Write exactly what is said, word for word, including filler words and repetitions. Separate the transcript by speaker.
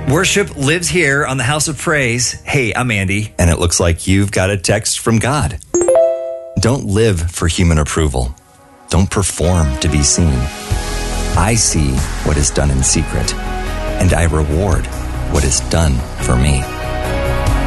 Speaker 1: Worship lives here on the House of Praise. Hey, I'm Andy. And it looks like you've got a text from God. Don't live for human approval. Don't perform to be seen. I see what is done in secret, and I reward what is done for me.